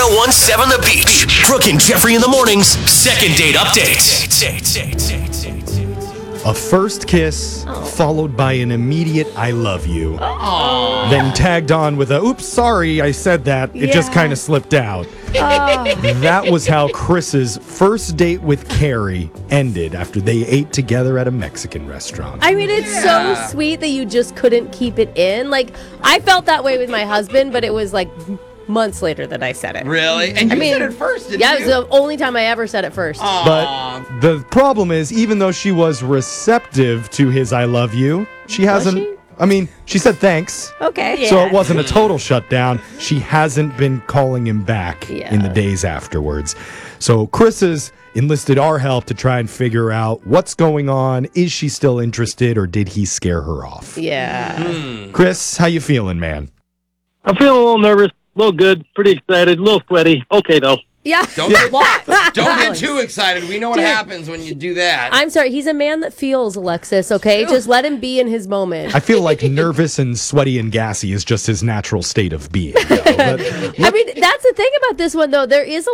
1017 The Beach. Brooke and Jeffrey in the mornings. Second date update. A first kiss followed by an immediate I love you. Then tagged on with a oops, sorry, I said that. It just kind of slipped out. That was how Chris's first date with Carrie ended after they ate together at a Mexican restaurant. I mean, it's so sweet that you just couldn't keep it in. Like, I felt that way with my husband, but it was like months later that I said it. Really? And you said it first, didn't you? Yeah, it was the only time I ever said it first. But the problem is, even though she was receptive to his I love you, she hasn't. she? I mean, she said thanks. Okay. So it wasn't a total shutdown. She hasn't been calling him back in the days afterwards. So Chris has enlisted our help to try and figure out what's going on. Is she still interested, or did he scare her off? Yeah. Chris, how you feeling, man? I'm feeling a little nervous, a little good, pretty excited, a little sweaty. Okay, though. Yeah. Don't get too excited. We know what happens when you do that. I'm sorry. He's a man that feels, Alexis, okay? Just let him be in his moment. I feel like nervous and sweaty and gassy is just his natural state of being. I mean, that's the thing about this one, though. There is a